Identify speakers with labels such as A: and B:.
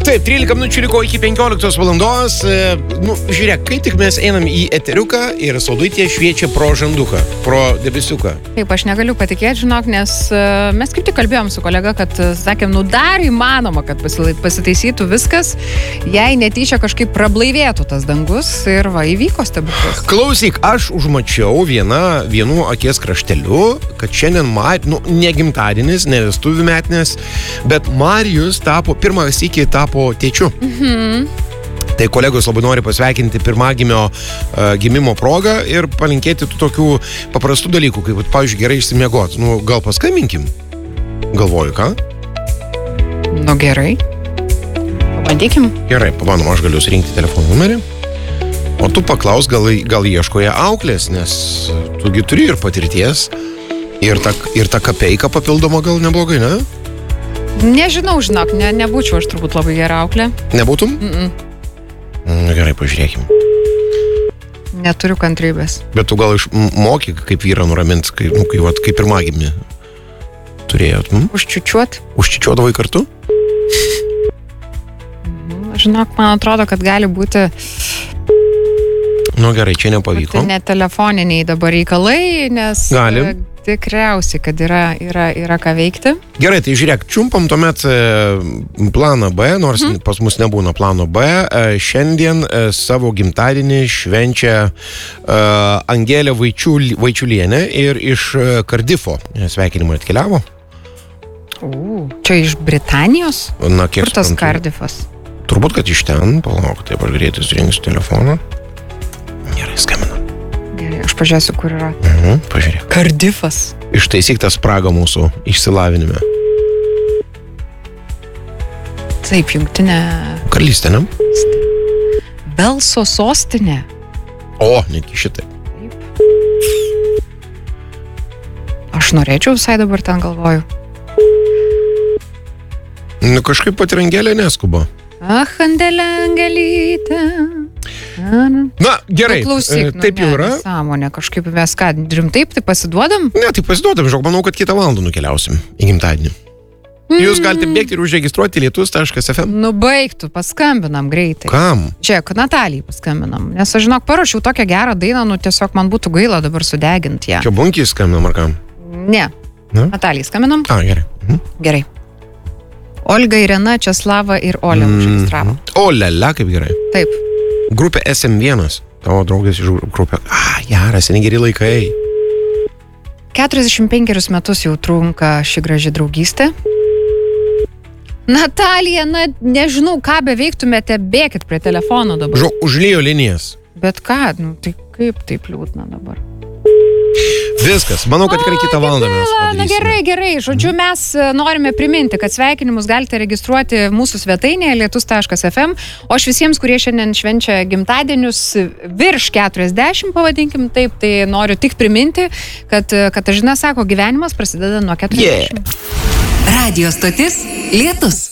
A: Taip, 13 minučių liko iki 15 valandos. Žiūrėk, kai tik mes einam į eteriuką ir Saulutė šviečia pro žanduką, pro debesiuką.
B: Taip, aš negaliu patikėti, žinok, nes mes kaip tik kalbėjom su kolega, kad sakėm, dar įmanoma, kad pasitaisytų viskas, jei netyčia kažkaip prablaivėtų tas dangus ir įvyko stebuklas.
A: Klausyk, aš užmačiau vienu akies krašteliu, kad šiandien ne gimtadienis, ne vestuvių metinės, bet Marijus pirmą sykį tapo tėčiu. Tai kolegos labai nori pasveikinti pirmagimio gimimo progą ir palinkėti tų tokių paprastų dalykų, kaip, pavyzdžiui, gerai išsimiegoti. Gal paskambinkim? Galvoju, ką?
B: Gerai. Pabandykim.
A: Gerai, pabandom, aš galiu surinkti telefono numerį. O tu paklaus, gal ieškoja auklės, nes tugi turi ir patirties. Ir ta kapeika papildoma gal neblogai, ne?
B: Nežinau, žinok, nebūčiau aš turbūt labai gera auklė.
A: Nebūtum? Gerai, pažiūrėkim.
B: Neturiu kantrybės.
A: Bet tu gal moki kaip vyrą nuraminti, kaip pirmagimį turėjot.
B: Užčiučiuot?
A: Užčiučiuodavai kartu?
B: Žinok, man atrodo, kad gali būti...
A: Gerai, čia nepavyko.
B: Ne telefoniniai dabar reikalai, nes...
A: Gali.
B: Tikriausiai, kad yra ką veikti.
A: Gerai, tai žiūrėk, čiumpam tuomet planą B, nors pas mus nebūna plano B. Šiandien savo gimtadienį švenčia Angelė Vaičiulienė ir iš Kardifo sveikinimai atkeliavo.
B: Čia iš Britanijos?
A: Kur
B: tas Kardifas?
A: Turbūt, kad iš ten, palauk, taip aš greitai surinksiu telefoną. Gerai, skambinu.
B: Aš pažiūrėsiu, kur yra.
A: Pažiūrėk.
B: Kardifas.
A: Ištaisyk tą spragą mūsų išsilavinime.
B: Taip, Jungtinė...
A: Karalystė, ne?
B: Velso sostinė.
A: Negi šitai.
B: Aš norėčiau visai dabar ten galvoju.
A: Kažkaip pat ir Angelė neskuba.
B: Angelė, Angelytė.
A: Gerai,
B: klausyk,
A: taip jau yra.
B: Sąmonė, kažkaip mes ką, rimtai pasiduodam?
A: Ne, tai pasiduodam, manau, kad kitą valandą nukeliausim į gimtadienį. Jūs galite bėgti ir užregistruoti lietus.fm.
B: Baigtų, paskambinam greitai.
A: Kam?
B: Čia, Natalijai paskambinam, nes aš žinok, parašiau tokią gerą dainą, tiesiog man būtų gaila dabar sudeginti ją.
A: Čia Bunkiai skambinam ar kam?
B: Ne, Natalijai skambinam.
A: Gerai.
B: Gerai. Olga, Irena, Česlava ir Olė užregistravo.
A: Olele, kaip gerai.
B: Taip.
A: Grupė SM1. Tavo draugas iš grupė. Geras, seniai geri laikai.
B: 45 metus jau trunka ši graži draugystė. Natalija, nežinau, ką beveiktumėte, bėkit prie telefono dabar.
A: Užliejo linijas.
B: Bet ką, tai kaip taip liūdna dabar?
A: Viskas, manau, kad tikrai kitą valandą mes padarysime.
B: Gerai, žodžiu, mes norime priminti, kad sveikinimus galite registruoti mūsų svetainėje lietus.fm, o aš visiems, kurie šiandien švenčia gimtadienius virš 40, pavadinkim taip, tai noriu tik priminti, kad Katažina sako, gyvenimas prasideda nuo 40.
C: Radio stotis Lietus.